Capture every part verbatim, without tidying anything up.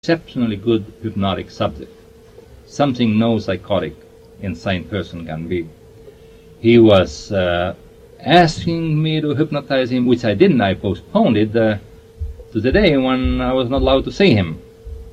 exceptionally good hypnotic subject, something no psychotic insane person can be. He was uh, asking me to hypnotize him, which I didn't. I postponed it uh, to the day when I was not allowed to see him.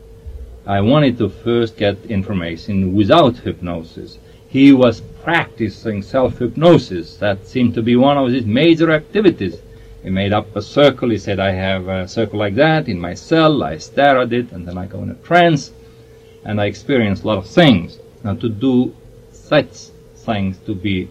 I wanted to first get information without hypnosis. He was practicing self-hypnosis. That seemed to be one of his major activities. He made up a circle. He said, I have a circle like that in my cell. I stare at it, and then I go in a trance, and I experience a lot of things. Now, to do such things, to be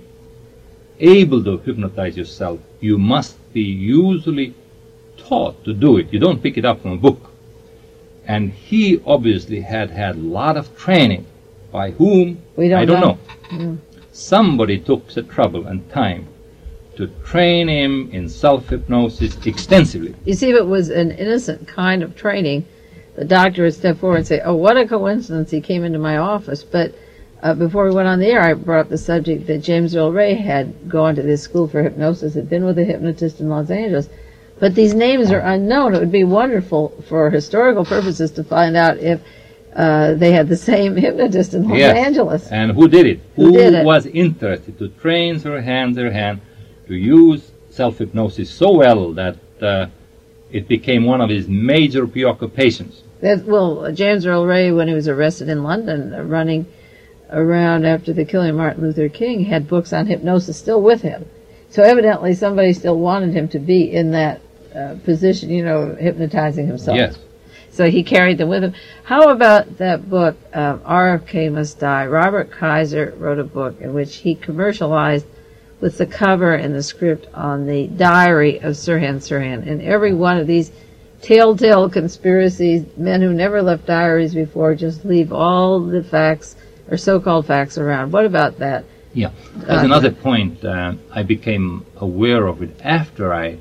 able to hypnotize yourself, you must be usually taught to do it. You don't pick it up from a book. And he obviously had had a lot of training. By whom? We don't I don't know. know. Mm. Somebody took the trouble and time to train him in self-hypnosis extensively. You see, if it was an innocent kind of training, the doctor would step forward and say, oh, what a coincidence, he came into my office. But uh, before we went on the air, I brought up the subject that James Earl Ray had gone to this school for hypnosis, had been with a hypnotist in Los Angeles. But these names are unknown. It would be wonderful for historical purposes to find out if uh, they had the same hypnotist in Los Yes. Angeles. And who did it? Who did it? was interested to train their hand, their hand, to use self-hypnosis so well that uh, it became one of his major preoccupations. That, well, James Earl Ray, when he was arrested in London, uh, running around after the killing of Martin Luther King, had books on hypnosis still with him. So evidently somebody still wanted him to be in that uh, position, you know, hypnotizing himself. Yes. So he carried them with him. How about that book, um, R F K Must Die? Robert Kaiser wrote a book in which he commercialized with the cover and the script on the diary of Sirhan Sirhan. And every one of these telltale conspiracies, men who never left diaries before, just leave all the facts, or so-called facts, around. What about that? Yeah. As another point, uh, I became aware of it after I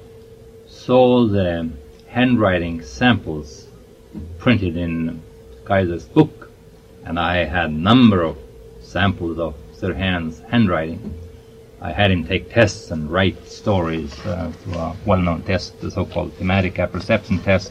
saw the handwriting samples printed in Kaiser's book. And I had a number of samples of Sirhan's handwriting. I had him take tests and write stories uh, to a well-known test, the so-called thematic apperception test.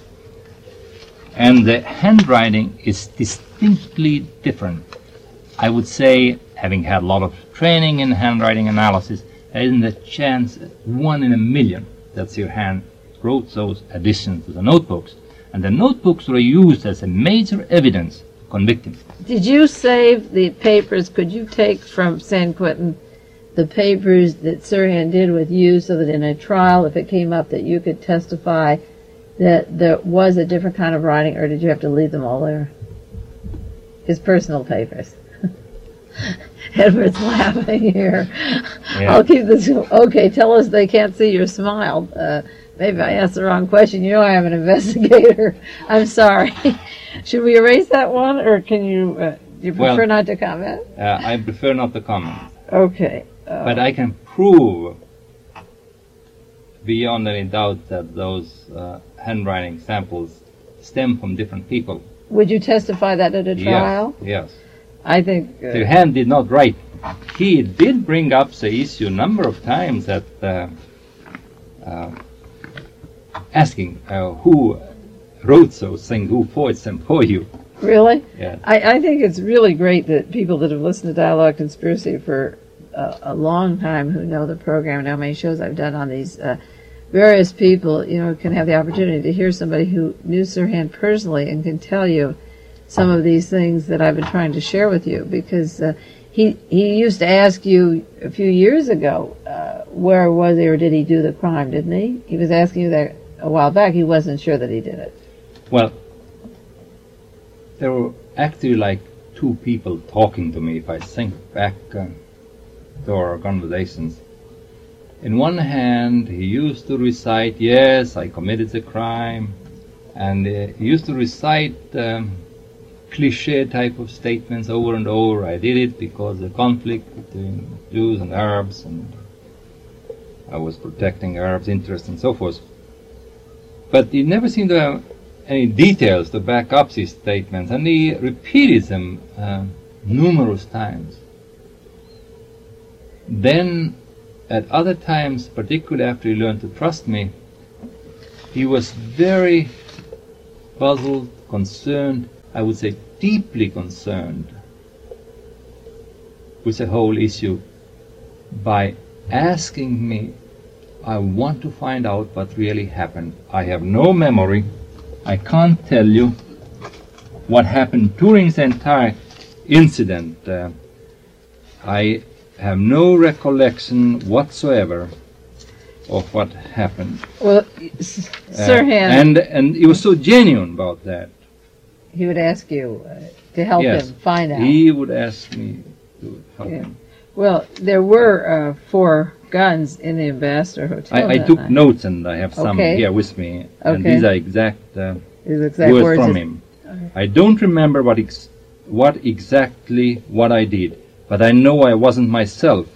And the handwriting is distinctly different. I would say, having had a lot of training in handwriting analysis, there isn't a chance, one in a million, that Sirhan wrote those additions to the notebooks. And the notebooks were used as a major evidence to convict him. Did you save the papers? Could you take from San Quentin the papers that Sirhan did with you so that in a trial, if it came up, that you could testify that there was a different kind of writing, or did you have to leave them all there? His personal papers. Edward's laughing here. Yeah. I'll keep this. Okay, tell us they can't see your smile. Uh, maybe I asked the wrong question. You know I am an investigator. I'm sorry. Should we erase that one, or can you, uh, do you prefer Well, not to comment? Uh, I prefer not to comment. Okay. Uh, But I can prove beyond any doubt that those uh, handwriting samples stem from different people. Would you testify that at a trial? Yes, yes. I think. Uh, Sirhan did not write. He did bring up the issue a number of times that uh, uh, asking uh, who wrote those things, who forged them for you. Really? Yeah. I, I think it's really great that people that have listened to Dialogue Conspiracy for uh, a long time, who know the program and how many shows I've done on these uh, various people, you know, can have the opportunity to hear somebody who knew Sirhan personally and can tell you some of these things that I've been trying to share with you, because uh, he he used to ask you a few years ago, uh, where was he or did he do the crime, didn't he? He was asking you that a while back. He wasn't sure that he did it. Well, there were actually like two people talking to me, if I think back uh, to our conversations. In one hand, he used to recite, yes, I committed the crime, and uh, he used to recite um, cliché type of statements over and over. I did it because the conflict between Jews and Arabs, and I was protecting Arabs' interests and so forth. But he never seemed to have any details to back up these statements, and he repeated them uh, numerous times. Then, at other times, particularly after he learned to trust me, he was very puzzled, concerned I would say, deeply concerned with the whole issue by asking me, I want to find out what really happened. I have no memory. I can't tell you what happened during the entire incident. Uh, I have no recollection whatsoever of what happened. Well, S- Sirhan, Uh, and and he was so genuine about that. he would ask you uh, to help Yes, him find out. he would ask me to help Yeah. him. Well, there were uh, four guns in the Ambassador Hotel. I, I that took night. notes, and I have some Okay. here with me. And Okay. these are exact uh, His exact words words from is- him. I don't remember what ex- what exactly what I did, but I know I wasn't myself.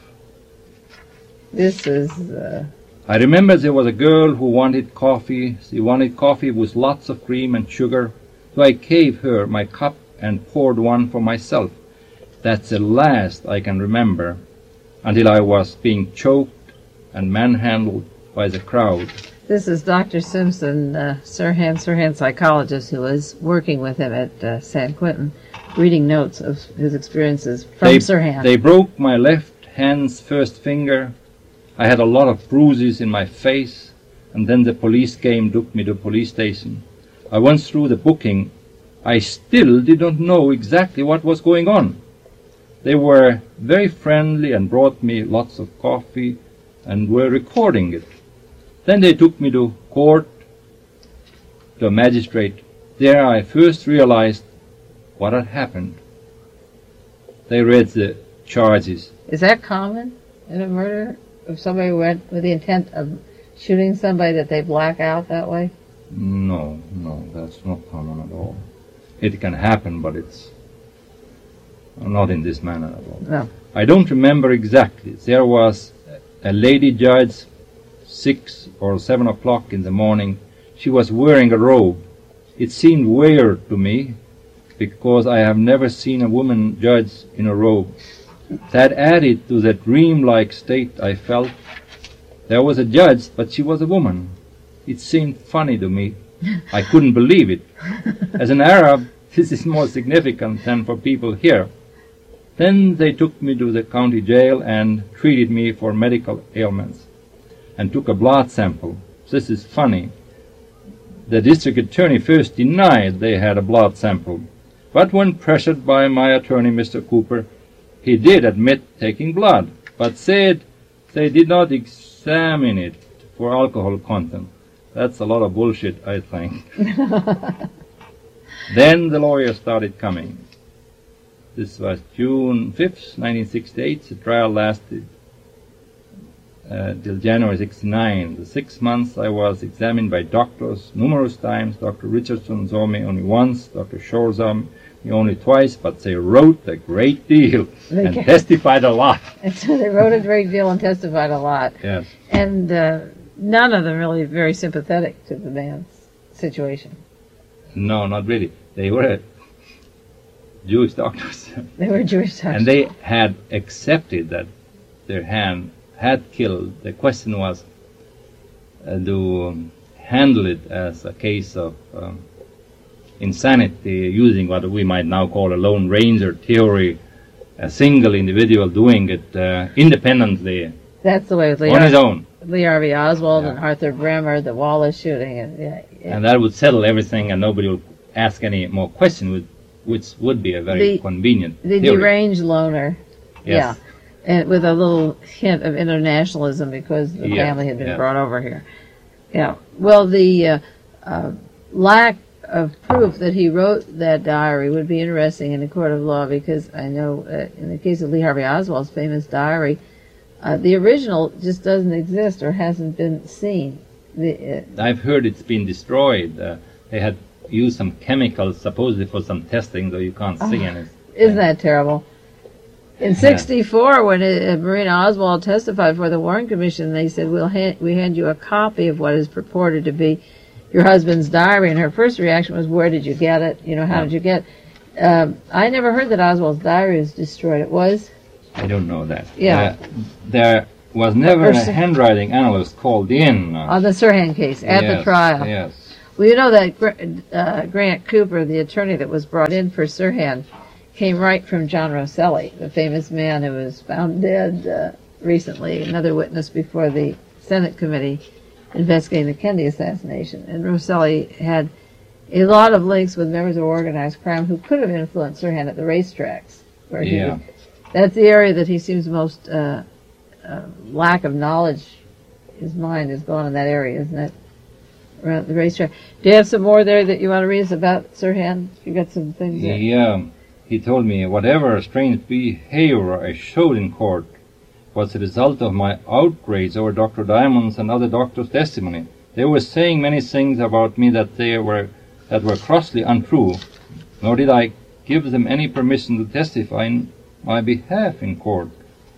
This is. Uh, I remember there was a girl who wanted coffee. She wanted coffee with lots of cream and sugar, so I gave her my cup and poured one for myself. That's the last I can remember, until I was being choked and manhandled by the crowd. This is Doctor Simpson, uh, Sirhan, Sirhan psychologist, who was working with him at uh, San Quentin, reading notes of his experiences from They, Sirhan. they broke my left hand's first finger. I had a lot of bruises in my face, and then the police came, took me to the police station. I went through the booking. I still did not know exactly what was going on. They were very friendly and brought me lots of coffee and were recording it. Then they took me to court, to a magistrate. There I first realized what had happened. They read the charges. Is that common in a murder? If somebody went with the intent of shooting somebody, that they black out that way? No, no, that's not common at all. It can happen, but it's not in this manner at all. No. I don't remember exactly. There was a lady judge, six or seven o'clock in the morning. She was wearing a robe. It seemed weird to me because I have never seen a woman judge in a robe. That added to the dream-like state I felt. There was a judge, but she was a woman. It seemed funny to me. I couldn't believe it. As an Arab, this is more significant than for people here. Then they took me to the county jail and treated me for medical ailments and took a blood sample. This is funny. The district attorney first denied they had a blood sample, but when pressured by my attorney, Mister Cooper, he did admit taking blood, but said they did not examine it for alcohol content. That's a lot of bullshit, I think. Then the lawyers started coming. This was June fifth, nineteen sixty-eight. The trial lasted uh, till January sixty-nine. The six months I was examined by doctors numerous times. Doctor Richardson saw me only once. Doctor Shore saw me only twice, but they wrote a great deal They and ca- testified a lot. And so they wrote a great deal and testified a lot. Yes. And uh, none of them really very sympathetic to the man's situation. No, not really. They were Jewish doctors. They were Jewish doctors. And they had accepted that their hand had killed. The question was uh, to um, handle it as a case of um, insanity, using what we might now call a Lone Ranger theory, a single individual doing it uh, independently That's the way with Lee, on his Har- own. Lee Harvey Oswald Yeah. and Arthur Bremer, the Wallace shooting. And, yeah, yeah. And that would settle everything, and nobody would ask any more questions, which would be a very The- convenient The theory. deranged loner. Yes. Yeah. And with a little hint of internationalism because the Yeah, family had been yeah. brought over here. Yeah. Well, the uh, uh, lack of proof that he wrote that diary would be interesting in a court of law because I know uh, in the case of Lee Harvey Oswald's famous diary, uh, the original just doesn't exist or hasn't been seen. The, uh, I've heard it's been destroyed. Uh, they had used some chemicals supposedly for some testing, though you can't see Oh, anything. Isn't that terrible? In sixty-four, when uh, Marina Oswald testified for the Warren Commission, they said, we'll hand, we hand you a copy of what is purported to be your husband's diary. And her first reaction was, where did you get it? You know, how Yeah. did you get it? Um, I never heard that Oswald's diary was destroyed. It was? I don't know that. Yeah. Uh, there was never Or a so- handwriting analyst called in. Uh, On the Sirhan case, at the yes, trial. Yes. Well, you know that Gr- uh, Grant Cooper, the attorney that was brought in for Sirhan, came right from John Rosselli, the famous man who was found dead uh, recently, another witness before the Senate committee investigating the Kennedy assassination. And Rosselli had a lot of links with members of organized crime who could have influenced Sirhan at the racetracks. Where Yeah. he, that's the area that he seems most uh, uh, lack of knowledge. His mind is gone in that area, isn't it? Around the racetrack. Do you have some more there that you want to read us about Sirhan? You got some things there. Yeah, he told me whatever strange behavior I showed in court was the result of my outrage over Doctor Diamond's and other doctors' testimony. They were saying many things about me that they were that were grossly untrue, nor did I give them any permission to testify in my behalf in court.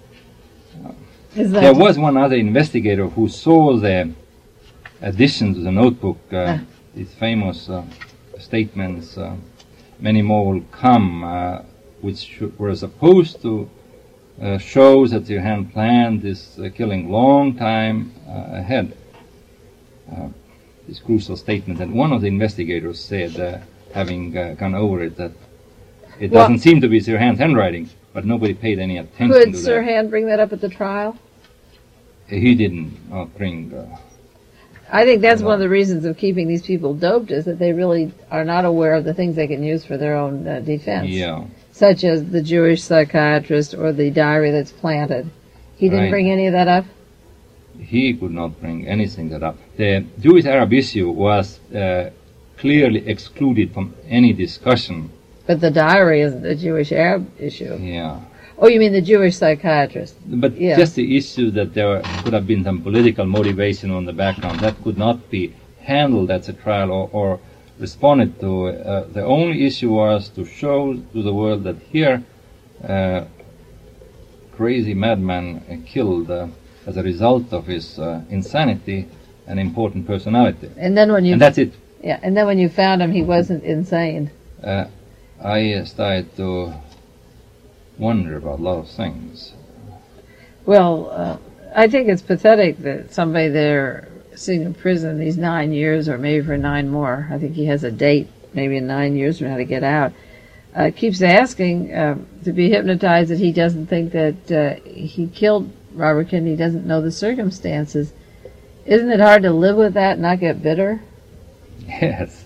Is that There was one other investigator who saw the addition to the notebook, uh, Ah. these famous uh, statements, uh, many more will come, uh, which sh- were supposed to uh, show that Sirhan planned this uh, killing long time uh, ahead. Uh, this crucial statement, and one of the investigators said, uh, having uh, gone over it, that it Well- doesn't seem to be Sirhan's handwriting, but nobody paid any attention Could to that. Sirhan bring that up at the trial? He didn't uh, bring. Uh, I think that's No. one of the reasons of keeping these people doped is that they really are not aware of the things they can use for their own uh, defense, yeah. such as the Jewish psychiatrist or the diary that's planted. He didn't Right. bring any of that up? He could not bring anything that up. The Jewish Arab issue was uh, clearly excluded from any discussion. But the diary isn't a Jewish Arab issue. Yeah. Oh, you mean the Jewish psychiatrist? But Yeah. just the issue that there could have been some political motivation on the background, that could not be handled at the trial or, or responded to. Uh, the only issue was to show to the world that here, uh, crazy madman uh, killed uh, as a result of his uh, insanity an important personality. And then when you And that's it. yeah, and then when you found him, he wasn't insane. Uh, I uh, started to wonder about a lot of things. Well, uh, I think it's pathetic that somebody there sitting in prison these nine years or maybe for nine more, I think he has a date, maybe in nine years from now to get out, uh, keeps asking uh, to be hypnotized that he doesn't think that uh, he killed Robert Kennedy, he doesn't know the circumstances. Isn't it hard to live with that and not get bitter? Yes,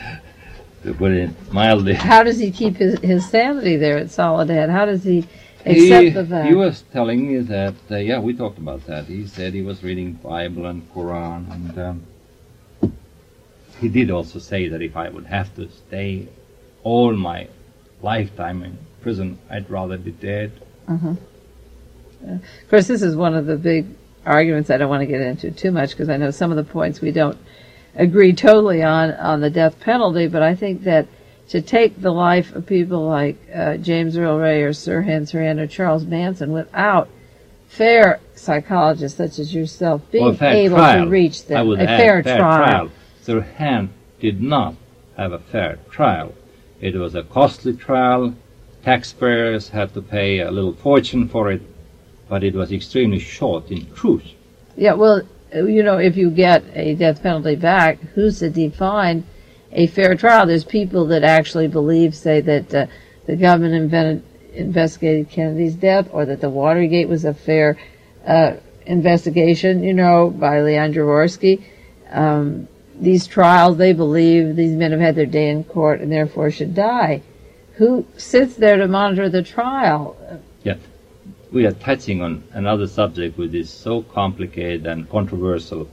to put it mildly. How does he keep his, his sanity there at Soledad? How does he He, accept the fact? he was telling me that, uh, yeah, we talked about that. He said he was reading Bible and Quran, and um, he did also say that if I would have to stay all my lifetime in prison, I'd rather be dead. Uh-huh. Yeah. Of course, this is one of the big arguments I don't want to get into too much because I know some of the points we don't agree totally on on the death penalty, but I think that to take the life of people like uh, James Earl Ray or Sirhan Sirhan or Charles Manson without fair psychologists such as yourself being Well, a fair able trial. to reach I them, would a add fair, fair trial. trial. Sirhan did not have a fair trial. It was a costly trial. Taxpayers had to pay a little fortune for it, but it was extremely short in truth. Yeah, well, you know, if you get a death penalty back, who's to define a fair trial? There's people that actually believe, say, that uh, the government invented, investigated Kennedy's death or that the Watergate was a fair uh, investigation, you know, by Leon Jaworski. Um, these trials, they believe these men have had their day in court and therefore should die. Who sits there to monitor the trial? Yeah. We are touching on another subject which is so complicated and controversial.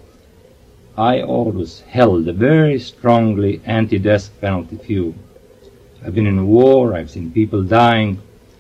I always held a very strongly anti-death penalty view. I've been in war, I've seen people dying.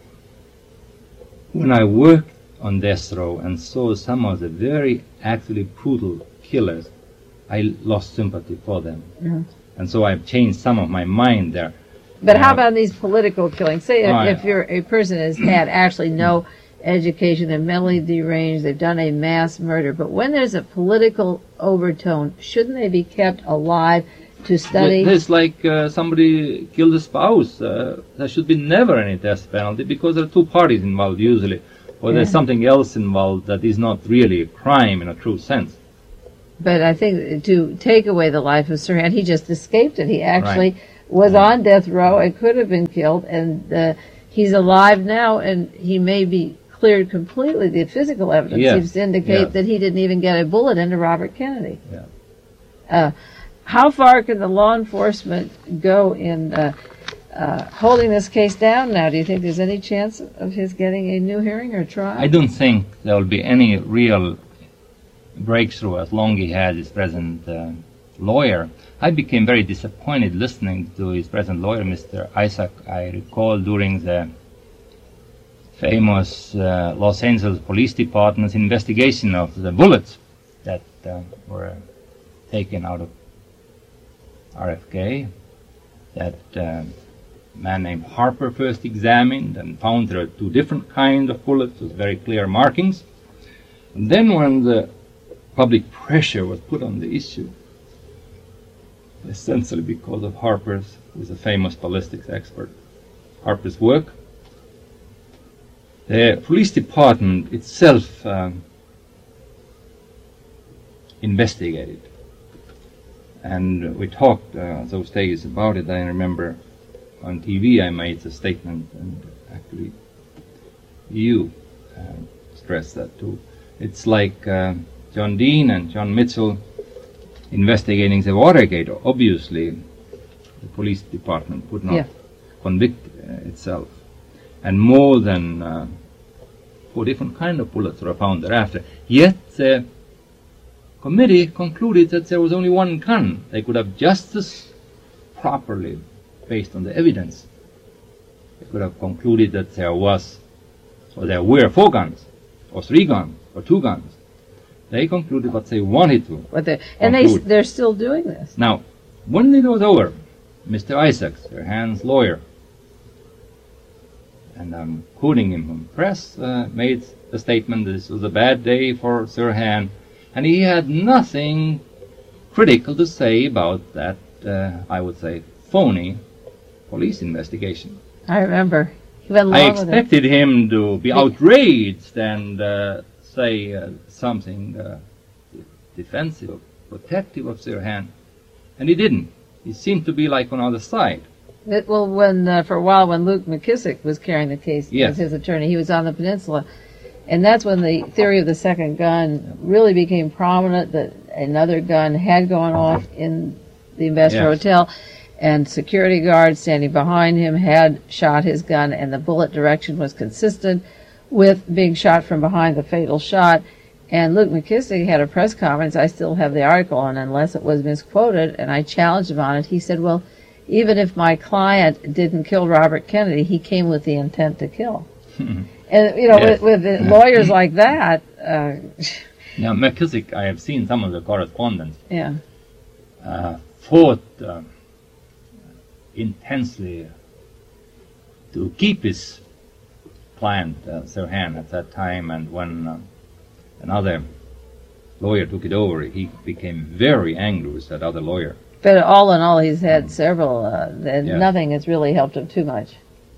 When I worked on death row and saw some of the very actually brutal killers, I lost sympathy for them. Mhm. And so I've changed some of my mind there. But how Uh, about these political killings? Say if, oh, if yeah. you're a person has had actually no education, they're mentally deranged, they've done a mass murder, but when there's a political overtone, shouldn't they be kept alive to study? It's like uh, somebody killed a spouse. Uh, there should be never any death penalty because there are two parties involved usually, or there's Yeah. something else involved that is not really a crime in a true sense. but I think to take away the life of Sirhan, he just escaped it. He actually Right. was on death row and could have been killed, and uh, he's alive now, and he may be cleared completely. The physical evidence Yes. seems to indicate Yes. that he didn't even get a bullet into Robert Kennedy. Yeah. Uh, how far can the law enforcement go in uh, uh, holding this case down now? Do you think there's any chance of his getting a new hearing or trial? I don't think there will be any real breakthrough as long he has his present uh, lawyer. I became very disappointed listening to his present lawyer, Mister Isaac. I recall during the famous uh, Los Angeles Police Department's investigation of the bullets that uh, were taken out of R F K, that uh, man named Harper first examined and found there are two different kinds of bullets with very clear markings. And then when the public pressure was put on the issue, essentially because of Harper's, who is a famous ballistics expert, Harper's work, the police department itself um, investigated. And we talked uh, those days about it. I remember on T V I made a statement, and actually you uh, stressed that too. It's like uh, John Dean and John Mitchell investigating the Watergate. Obviously, the police department could not Yeah. convict uh, itself. And more than uh, four different kind of bullets were found thereafter. Yet the committee concluded that there was only one gun. They could have just as properly, based on the evidence, they could have concluded that there was, or there were four guns, or three guns, or two guns. They concluded what they wanted to. What they, and they, conclude. they're still doing this. Now, when it was over, Mister Isaacs, Sirhan's lawyer, and I'm quoting him from press, uh, made a statement that this was a bad day for Sirhan, and he had nothing critical to say about that, uh, I would say, phony police investigation. I remember. He went along I with it. expected him to be outraged and uh, say uh, something uh, defensive, protective of Sirhan, and he didn't. He seemed to be like on the other side. It, well, when uh, for a while when Luke McKissick was carrying the case Yes. as his attorney, he was on the peninsula, and that's when the theory of the second gun really became prominent. That another gun had gone off in the Investor Yes. Hotel, and security guards standing behind him had shot his gun, and the bullet direction was consistent with being shot from behind the fatal shot. And Luke McKissick had a press conference. I still have the article, and unless it was misquoted, and I challenged him on it, he said, well, even if my client didn't kill Robert Kennedy, he came with the intent to kill. And, you know, Yes. with, with lawyers like that, uh, Now, McKissick, I have seen some of the correspondence, yeah, uh, fought uh, intensely to keep his client, uh, Sirhan, at that time, and when uh, another lawyer took it over, he became very angry with that other lawyer. but all in all, he's had several, uh, and Yeah. nothing has really helped him too much.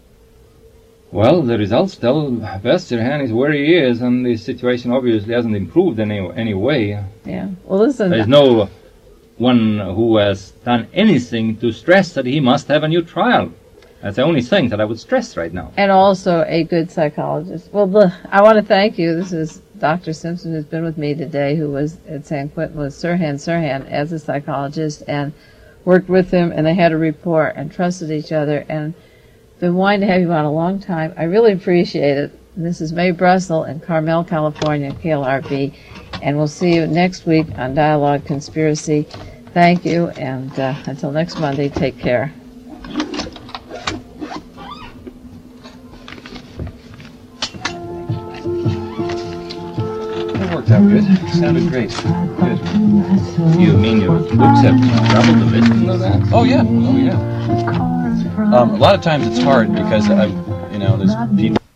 Well, the results tell best Sirhan is where he is, and the situation obviously hasn't improved in any, any way. Yeah. Well, listen, There's no one who has done anything to stress that he must have a new trial. That's the only thing that I would stress right now. and also a good psychologist. Well, the, I want to thank you. This is Doctor Simpson, who's been with me today, who was at San Quentin with Sirhan Sirhan as a psychologist, and worked with him, and they had a rapport and trusted each other, and been wanting to have you on a long time. I really appreciate it. And this is Mae Brussel in Carmel, California, K L R B, and we'll see you next week on Dialogue Conspiracy. Thank you, and uh, until next Monday, take care. That worked out good. Sounded great. Good. You mean your books have doubled the listen of that? Oh yeah. Oh yeah. Um, a lot of times it's hard because I, you know, there's people.